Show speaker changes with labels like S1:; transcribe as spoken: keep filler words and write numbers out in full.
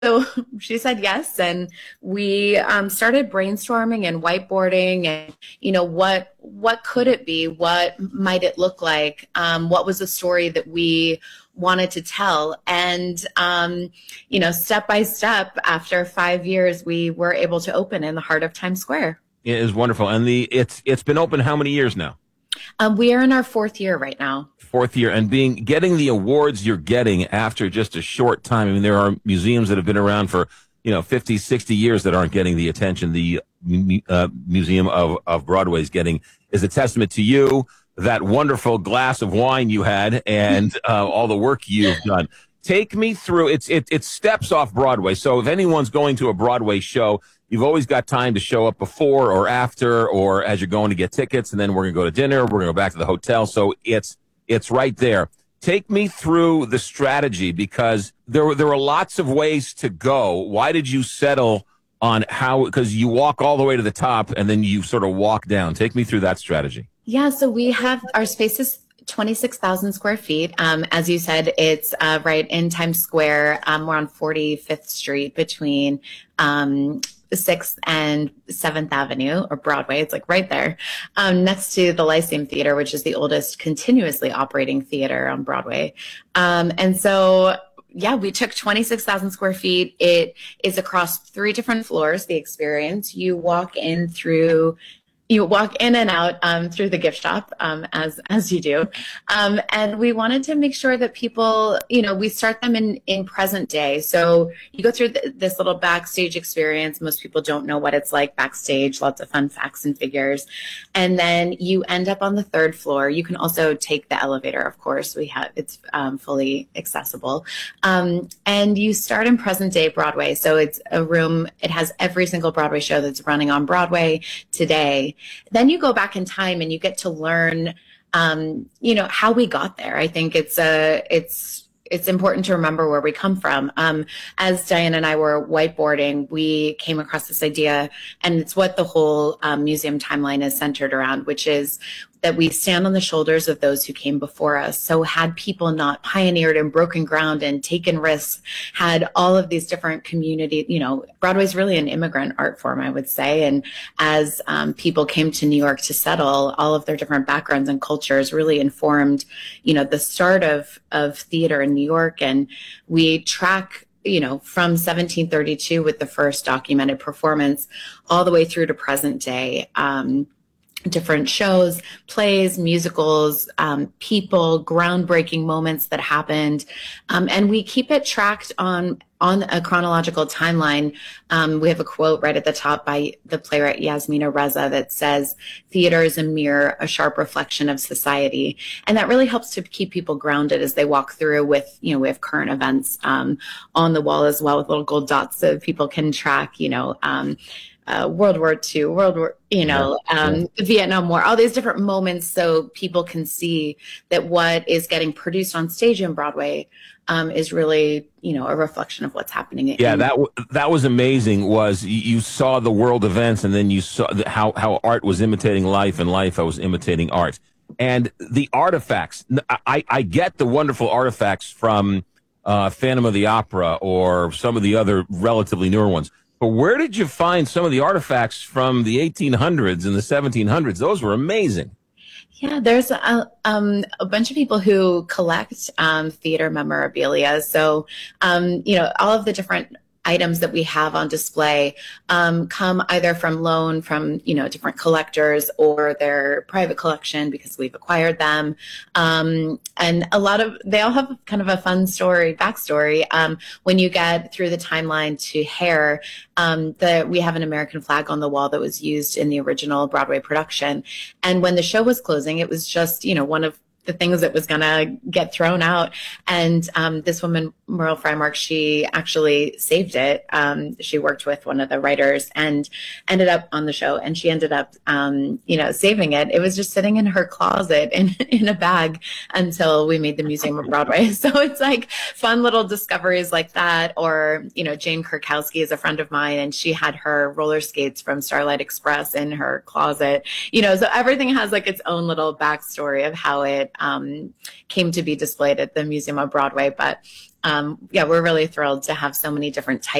S1: So she said yes, and we um, started brainstorming and whiteboarding, and you know what what could it be? What might it look like? Um, what was the story that we wanted to tell? And um, you know, step by step, after five years, we were able to open in the heart of Times Square.
S2: It is wonderful. And the it's it's been open how many years now?
S1: Um, we are in our fourth year right now.
S2: Fourth year, and being getting the awards you're getting after just a short time. I mean, there are museums that have been around for, you know, fifty, sixty years that aren't getting the attention the uh, Museum of, of Broadway is getting, is a testament to you, that wonderful glass of wine you had, and uh, all the work you've done. Take me through, it's it, it steps off Broadway. So if anyone's going to a Broadway show, you've always got time to show up before or after, or as you're going to get tickets, and then we're going to go to dinner, we're going to go back to the hotel. So it's it's right there. Take me through the strategy, because there were there were lots of ways to go. Why did you settle on how? Because you walk all the way to the top and then you sort of walk down. Take me through that strategy.
S1: Yeah, so we have our space is twenty-six thousand square feet. Um, as you said, it's uh, right in Times Square. Um, we're on forty-fifth Street between um, sixth and seventh Avenue, or Broadway. It's like right there, um, next to the Lyceum Theater, which is the oldest continuously operating theater on Broadway. Um, and so yeah, we took twenty-six thousand square feet. It is across three different floors, the experience. You walk in through you walk in and out um, through the gift shop, um, as as you do, um, and we wanted to make sure that people, you know, we start them in in present day. So you go through th- this little backstage experience. Most people don't know what it's like backstage. Lots of fun facts and figures, and then you end up on the third floor. You can also take the elevator, of course. We have it's um, fully accessible, um, and you start in present day Broadway. So it's a room. It has every single Broadway show that's running on Broadway today. Then you go back in time and you get to learn, um, you know, how we got there. I think it's a, it's, it's important to remember where we come from. Um, as Diane and I were whiteboarding, we came across this idea, and it's what the whole um, museum timeline is centered around, which is that we stand on the shoulders of those who came before us. So had people not pioneered and broken ground and taken risks, had all of these different community, you know, Broadway's really an immigrant art form, I would say. And as um, people came to New York to settle, all of their different backgrounds and cultures really informed, you know, the start of, of theater in New York. And we track, you know, from seventeen thirty-two with the first documented performance all the way through to present day. Um, different shows, plays, musicals, um, people, groundbreaking moments that happened. Um, and we keep it tracked on on a chronological timeline. Um, we have a quote right at the top by the playwright Yasmina Reza that says, "Theater is a mirror, a sharp reflection of society." And that really helps to keep people grounded as they walk through with, you know, we have current events um, on the wall as well with little gold dots so people can track, you know, um, Uh, World War Two, World War, you know,
S2: Yeah.
S1: um, the Vietnam War, all these different moments, so people can see that what is getting produced on stage in Broadway um, is really, you know, a reflection of what's happening
S2: Yeah,
S1: in.
S2: that w- that was amazing. Was you, you saw the world events, and then you saw the, how how art was imitating life, and life was imitating art, and the artifacts. I I get the wonderful artifacts from uh, Phantom of the Opera or some of the other relatively newer ones. But where did you find some of the artifacts from the eighteen hundreds and the seventeen hundreds? Those were amazing.
S1: Yeah, there's a, um, a bunch of people who collect um, theater memorabilia. So, um, you know, all of the different items that we have on display um, come either from loan from, you know, different collectors, or their private collection because we've acquired them. Um, and a lot of, they all have kind of a fun story, backstory. Um, when you get through the timeline to Hair, um, the, we have an American flag on the wall that was used in the original Broadway production. And when the show was closing, it was just, you know, one of the things that was going to get thrown out. And um, this woman, Merle Frymark, she actually saved it. Um, she worked with one of the writers and ended up on the show, and she ended up, um, you know, saving it. It was just sitting in her closet in, in a bag until we made the Museum of Broadway. So it's like fun little discoveries like that. Or, you know, Jane Kurkowski is a friend of mine, and she had her roller skates from Starlight Express in her closet. You know, so everything has like its own little backstory of how it um, came to be displayed at the Museum of Broadway. But um, yeah, we're really thrilled to have so many different types